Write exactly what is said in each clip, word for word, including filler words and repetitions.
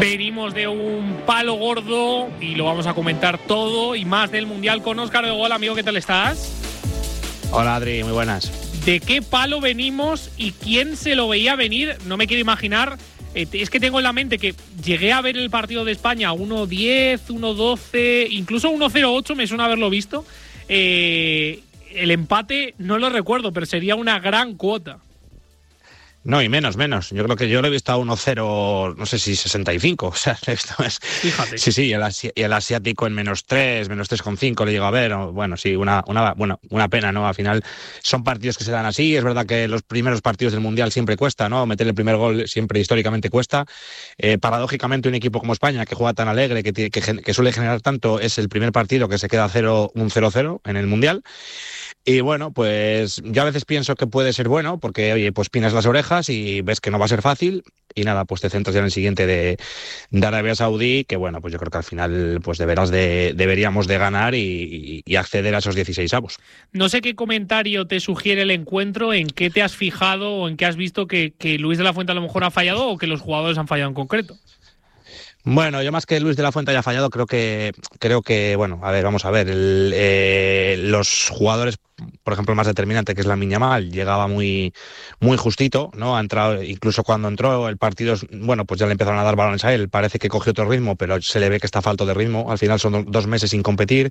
Venimos de un palo gordo y lo vamos a comentar todo y más del Mundial con Óscar de Gol. Amigo, ¿qué tal estás? Hola, Adri, muy buenas. ¿De qué palo venimos y quién se lo veía venir? No me quiero imaginar. Eh, es que tengo en la mente que llegué a ver el partido de España uno diez, uno doce, incluso uno cero ocho, me suena haberlo visto. Eh, el empate no lo recuerdo, pero sería una gran cuota. No, y menos, menos. Yo creo que yo lo he visto a uno cero, no sé si sesenta y cinco. O sea, esto es. Fíjate. Sí, sí, el, asi- y el asiático en menos tres, menos tres coma cinco le llego a ver. O, bueno, sí, una, una, bueno, una pena, ¿no? Al final son partidos que se dan así. Es verdad que los primeros partidos del Mundial siempre cuesta, ¿no? Meter el primer gol siempre históricamente cuesta. Eh, paradójicamente, un equipo como España, que juega tan alegre, que, tiene- que, gen- que suele generar tanto, es el primer partido que se queda cero, un cero cero en el Mundial. Y bueno, pues yo a veces pienso que puede ser bueno, porque oye, pues pinas las orejas y ves que no va a ser fácil, y nada, pues te centras ya en el siguiente de, de Arabia Saudí, que bueno, pues yo creo que al final pues deberás de, deberíamos de ganar y, y acceder a esos dieciséis avos. No sé qué comentario te sugiere el encuentro, en qué te has fijado o en qué has visto que, que Luis de la Fuente a lo mejor ha fallado o que los jugadores han fallado en concreto. Bueno, yo más que Luis de la Fuente haya fallado, creo que, creo que bueno, a ver, vamos a ver, el, eh, los jugadores, por ejemplo, el más determinante, que es Lamine Yamal, llegaba muy, muy justito, ¿no? Ha entrado, incluso cuando entró el partido, bueno, pues ya le empezaron a dar balones a él, parece que cogió otro ritmo, pero se le ve que está falto de ritmo, al final son do- dos meses sin competir.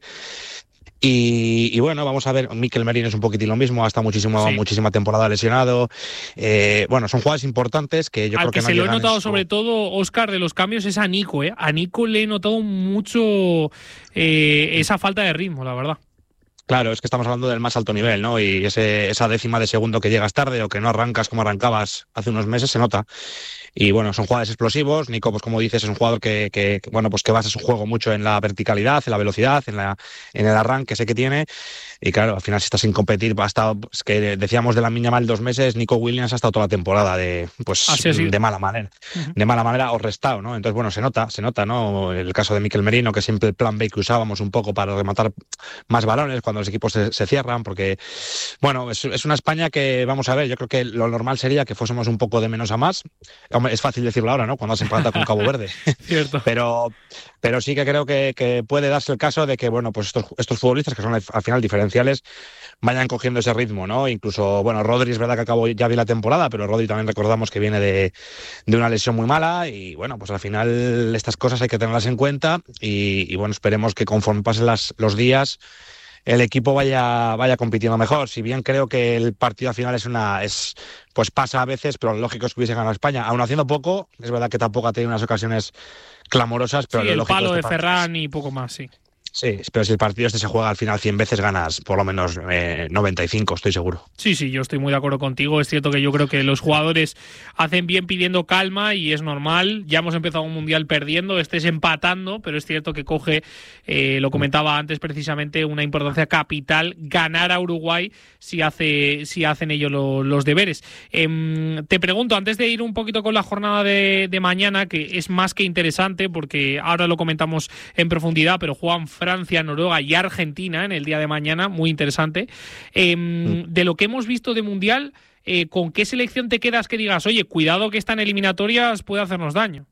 Y, y bueno, vamos a ver, Mikel Merino es un poquitín lo mismo, ha estado muchísimo, Sí. muchísima temporada lesionado. Eh, bueno, son jugadores importantes que yo Al creo que, que no se lo he llegan en notado su- sobre todo, Óscar, de los cambios es a Nico, ¿eh? A Nico le he notado mucho eh, esa falta de ritmo, la verdad. Claro, es que estamos hablando del más alto nivel, ¿no? Y ese, esa décima de segundo que llegas tarde o que no arrancas como arrancabas hace unos meses se nota. Y bueno, son jugadores explosivos. Nico, pues como dices, es un jugador que, que, que, bueno, pues que basa su juego mucho en la verticalidad, en la velocidad, en la, en el arranque ese que tiene. Y claro, al final si estás sin competir, ha estado, pues que decíamos de Lamine Yamal dos meses, Nico Williams ha estado toda la temporada de, pues, Así ha sido. de mala manera, Uh-huh. de mala manera o restado, ¿no? Entonces, bueno, se nota, se nota, ¿no? El caso de Mikel Merino, que siempre el plan B que usábamos un poco para rematar más balones cuando los equipos se, se cierran, porque, bueno, es, es una España que, vamos a ver, yo creo que lo normal sería que fuésemos un poco de menos a más. Hombre, es fácil decirlo ahora, ¿no? Cuando has empatado con Cabo Verde. Cierto. Pero, pero sí que creo que, que puede darse el caso de que, bueno, pues estos, estos futbolistas que son al al final diferenciales vayan cogiendo ese ritmo, ¿no? Incluso, bueno, Rodri es verdad que acabó ya bien la temporada, pero Rodri también recordamos que viene de, de una lesión muy mala y, bueno, pues al final estas cosas hay que tenerlas en cuenta y, y bueno, esperemos que conforme pasen las, los días el equipo vaya, vaya compitiendo mejor. Si bien creo que el partido al final es una, es, pues pasa a veces, pero lo lógico es que hubiese ganado España. Aún haciendo poco, es verdad que tampoco ha tenido unas ocasiones clamorosas, pero Sí, lo el lógico palo es que de pa- Ferran y poco más, sí. Sí, pero si el partido este se juega al final cien veces, ganas por lo menos eh, noventa y cinco, estoy seguro. Sí, sí, yo estoy muy de acuerdo contigo. Es cierto que yo creo que los jugadores hacen bien pidiendo calma y es normal. Ya hemos empezado un mundial perdiendo, estés empatando, pero es cierto que coge, eh, lo comentaba antes precisamente, una importancia capital ganar a Uruguay si hace si hacen ellos lo, los deberes. Eh, te pregunto, antes de ir un poquito con la jornada de, de mañana, que es más que interesante porque ahora lo comentamos en profundidad, pero juegan Francia, Noruega y Argentina en el día de mañana, muy interesante. Eh, de lo que hemos visto de Mundial, eh, ¿con qué selección te quedas que digas, oye, cuidado que esta en eliminatorias puede hacernos daño?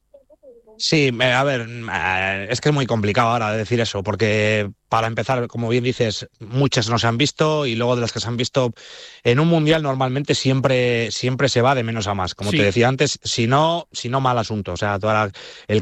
Sí, eh, a ver, eh, es que es muy complicado ahora decir eso, porque para empezar, como bien dices, muchas no se han visto y luego de las que se han visto en un mundial normalmente siempre siempre se va de menos a más. Como Sí. te decía antes, si no, si no mal asunto, o sea, toda la- el